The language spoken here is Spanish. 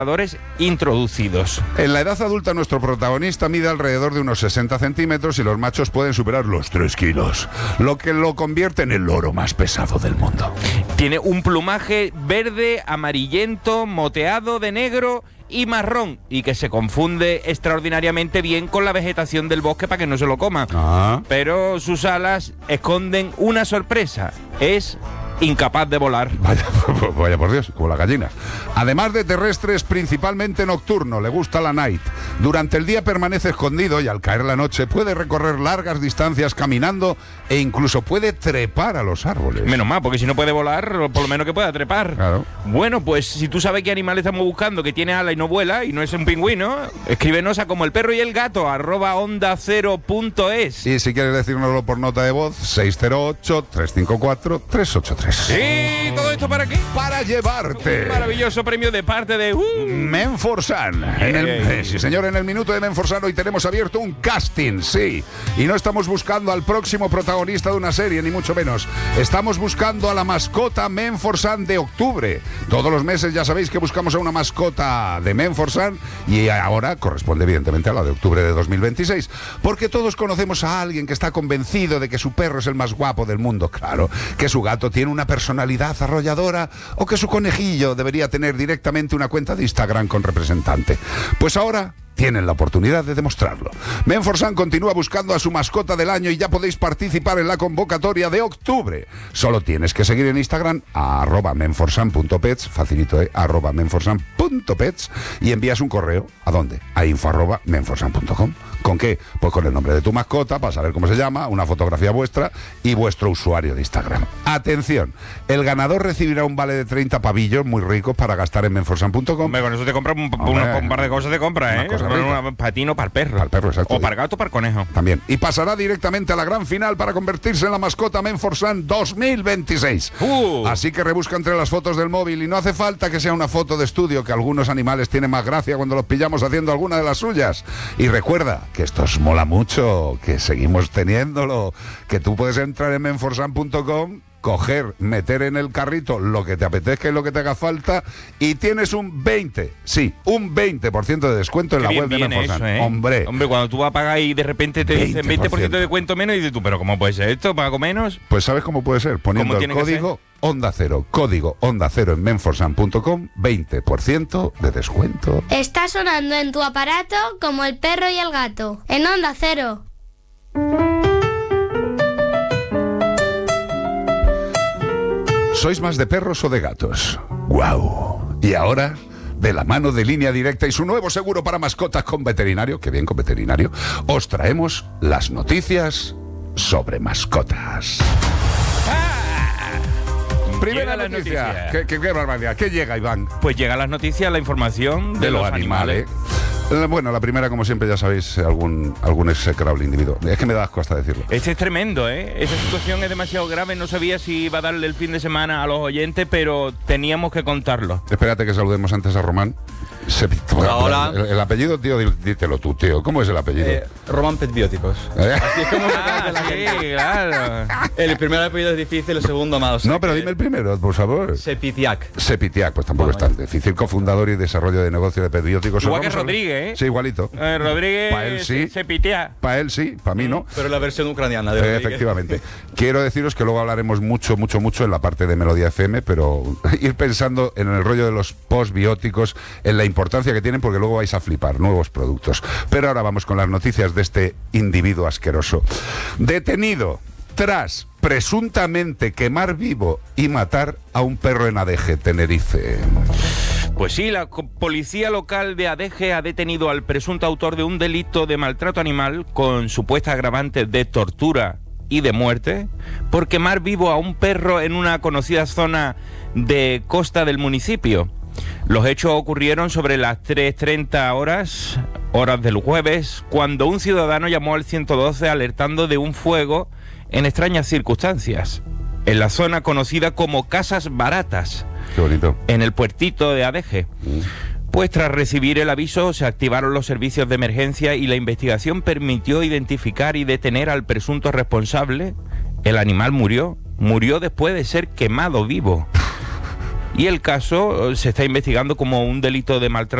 introducidos. En la edad adulta nuestro protagonista mide alrededor de unos 60 centímetros y los machos pueden superar los 3 kilos, lo que lo convierte en el loro más pesado del mundo. Tiene un plumaje verde, amarillento, moteado de negro y marrón, y que se confunde extraordinariamente bien con la vegetación del bosque para que no se lo coma. Pero sus alas esconden una sorpresa: es incapaz de volar. Vaya por Dios, como la gallina. Además de terrestre, es principalmente nocturno, le gusta la night. Durante el día permanece escondido y al caer la noche puede recorrer largas distancias caminando e incluso puede trepar a los árboles. Menos mal, porque si no puede volar, por lo menos que pueda trepar. Claro. Bueno, pues si tú sabes qué animal estamos buscando, que tiene ala y no vuela, y no es un pingüino, escríbenos a como el perro y el gato, @onda0.es. Y si quieres decírnoslo por nota de voz, 608-354-383. ¿Y todo esto para qué? Para llevarte un maravilloso premio de parte de Menforsan. Sí, señor, en el minuto de Menforsan hoy tenemos abierto un casting, sí. Y no estamos buscando al próximo protagonista de una serie, ni mucho menos. Estamos buscando a la mascota Menforsan de octubre. Todos los meses ya sabéis que buscamos a una mascota de Menforsan y ahora corresponde evidentemente a la de octubre de 2026. Porque todos conocemos a alguien que está convencido de que su perro es el más guapo del mundo. Claro, que su gato tiene una personalidad arrolladora o que su conejillo debería tener directamente una cuenta de Instagram con representante. Pues ahora tienen la oportunidad de demostrarlo. Menforsan continúa buscando a su mascota del año y ya podéis participar en la convocatoria de octubre. Solo tienes que seguir en Instagram a @menforsan.pets, facilito, @menforsan.pets, y envías un correo. ¿A dónde? A info@menforsan.com. ¿Con qué? Pues con el nombre de tu mascota, para saber cómo se llama, una fotografía vuestra y vuestro usuario de Instagram. Atención, el ganador recibirá un vale de 30 pavillos muy ricos para gastar en menforsan.com. Hombre, con eso te compras un par de cosas de compra, ¿eh? Para ti, no para el perro. Para el perro, exacto. O para el gato o para el conejo. También. Y pasará directamente a la gran final para convertirse en la mascota Menforsan 2026. Así que rebusca entre las fotos del móvil y no hace falta que sea una foto de estudio, que algunos animales tienen más gracia cuando los pillamos haciendo alguna de las suyas. Y recuerda que esto os mola mucho, que seguimos teniéndolo, que tú puedes entrar en menforsan.com, coger, meter en el carrito lo que te apetezca y lo que te haga falta y tienes un 20% de descuento en la web de Menforsan. Eso, Hombre, cuando tú vas a pagar y de repente te dicen 20% de descuento menos y dices tú, pero ¿cómo puede ser esto? ¿Pago menos? Pues ¿sabes cómo puede ser? Poniendo el código Onda Cero, código Onda Cero en menforsan.com, 20% de descuento. Está sonando en tu aparato como el perro y el gato, en Onda Cero. ¿Sois más de perros o de gatos? ¡Guau! Y ahora, de la mano de Línea Directa y su nuevo seguro para mascotas con veterinario, que bien con veterinario, os traemos las noticias sobre mascotas. Primera noticia. ¿Qué barbaridad? ¿Qué llega, Iván? Pues llega las noticias, la información de los animales. Bueno, la primera, como siempre, ya sabéis, algún execrable individuo. Es que me da asco hasta decirlo. Este es tremendo, ¿eh? Esa situación es demasiado grave. No sabía si iba a darle el fin de semana a los oyentes, pero teníamos que contarlo. Espérate que saludemos antes a Román. Hola. El apellido, tío, dítelo tú, tío. ¿Cómo es el apellido? Román Petbióticos. Así es como claro. El primer apellido es difícil, el segundo más. No, pero dime el primero, por favor. Sepitiac, pues tampoco es tan difícil. Cofundador y desarrollo de negocio de petbióticos. Igual que Rodríguez, ¿eh? Sí, igualito. Rodríguez. Para él sí. Sepitea. Para él sí, para mí no. Pero la versión ucraniana de Rodríguez. Efectivamente. Quiero deciros que luego hablaremos mucho en la parte de Melodía FM, pero ir pensando en el rollo de los postbióticos, en la importancia que tienen, porque luego vais a flipar, nuevos productos. Pero ahora vamos con las noticias de este individuo asqueroso. Detenido tras presuntamente quemar vivo y matar a un perro en Adeje, Tenerife. Pues sí, la policía local de Adeje ha detenido al presunto autor de un delito de maltrato animal con supuestas agravantes de tortura y de muerte por quemar vivo a un perro en una conocida zona de costa del municipio. Los hechos ocurrieron sobre las 3:30 horas del jueves, cuando un ciudadano llamó al 112 alertando de un fuego en extrañas circunstancias, en la zona conocida como Casas Baratas. Qué bonito. En el puertito de Adeje. Pues tras recibir el aviso se activaron los servicios de emergencia y la investigación permitió identificar y detener al presunto responsable. El animal murió después de ser quemado vivo. y el caso se está investigando como un delito de maltrato